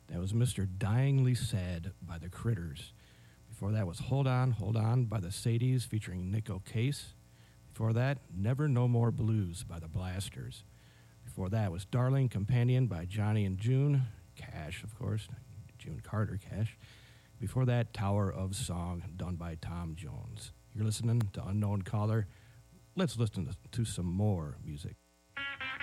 That was Mr. Dyingly Sad by the Critters. Before that was Hold On by the Sadies featuring Nick O'Case. Before that, Never No More Blues by the Blasters. Before that was Darling Companion by Johnny and June. Cash, of course. June Carter Cash. Before that, Tower of Song done by Tom Jones. You're listening to Unknown Caller. Let's listen to some more music.